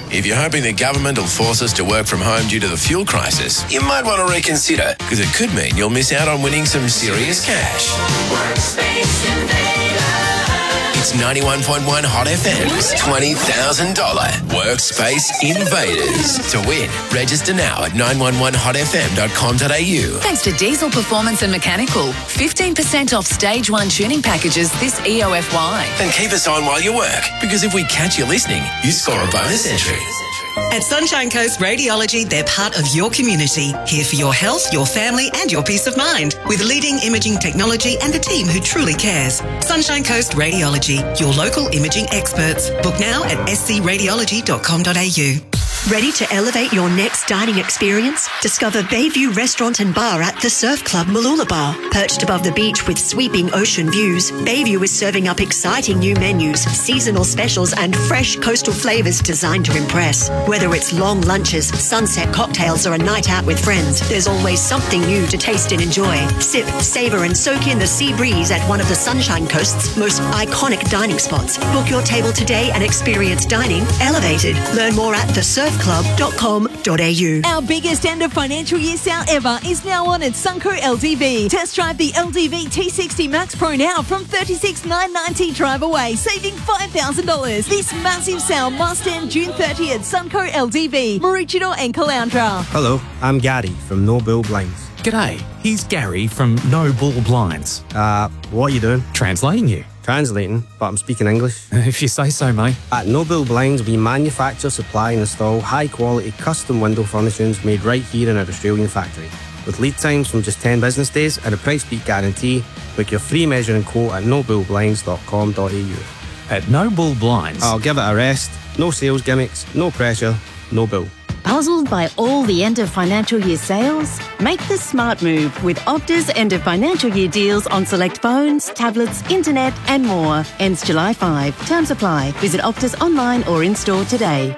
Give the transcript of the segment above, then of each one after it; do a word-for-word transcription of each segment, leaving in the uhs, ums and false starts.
If you're hoping the government will force us to work from home due to the fuel crisis, you might want to reconsider, because it could mean you'll miss out on winning some serious cash. Workspace Invader. It's ninety-one point one Hot F M's twenty thousand dollars Workspace Invaders. To win, register now at nine one one hot f m dot com dot a u. Thanks to Diesel Performance and Mechanical. fifteen percent off Stage one tuning packages this E O F Y. And keep us on while you work, because if we catch you listening, you score a bonus entry. At Sunshine Coast Radiology, they're part of your community, here for your health, your family and your peace of mind, with leading imaging technology and a team who truly cares. Sunshine Coast Radiology, your local imaging experts. Book now at s c radiology dot com dot a u. Ready to elevate your next dining experience? Discover Bayview Restaurant and Bar at the Surf Club Mooloolaba. Perched above the beach with sweeping ocean views, Bayview is serving up exciting new menus, seasonal specials and fresh coastal flavours designed to impress. Whether it's long lunches, sunset cocktails or a night out with friends, there's always something new to taste and enjoy. Sip, savour and soak in the sea breeze at one of the Sunshine Coast's most iconic dining spots. Book your table today and experience dining elevated. Learn more at the surf club dot com dot a u. Our biggest end of financial year sale ever is now on at Sunco L D V. Test drive the L D V T sixty Max Pro now from thirty-six thousand nine hundred ninety drive away, saving five thousand dollars. This massive sale must end June thirtieth. Sunco L D V, Maroochydore and Caloundra. Hello, I'm Gary from No Bull Blinds. G'day, here's Gary from No Bull Blinds. Uh, what are you doing? Translating you. Translating, but I'm speaking English. If you say so, mate. At No Bull Blinds, we manufacture, supply and install high-quality custom window furnishings made right here in our Australian factory. With lead times from just ten business days and a price beat guarantee, book your free measuring quote at no bull blinds dot com dot a u. At No Bull Blinds. I'll give it a rest. No sales gimmicks, no pressure, no bull. Puzzled by all the end of financial year sales? Make the smart move with Opta's end of financial year deals on select phones, tablets, internet and more. Ends July fifth. Terms apply. Visit Opta's online or in-store today.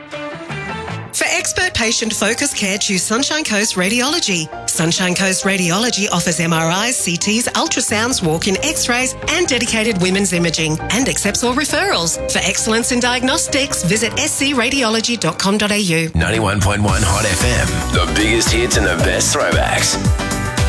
For expert patient focused care, choose Sunshine Coast Radiology. Sunshine Coast Radiology offers M R Is, C Ts, ultrasounds, walk-in x-rays and dedicated women's imaging, and accepts all referrals. For excellence in diagnostics, visit s c radiology dot com dot a u. ninety-one point one Hot F M, the biggest hits and the best throwbacks.